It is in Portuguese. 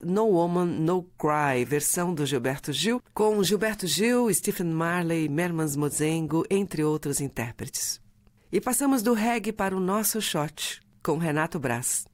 No Woman, No Cry, versão do Gilberto Gil, com Gilberto Gil, Stephen Marley, Mermans Mozengo, entre outros intérpretes. E passamos do reggae para o nosso shot, com Renato Braz.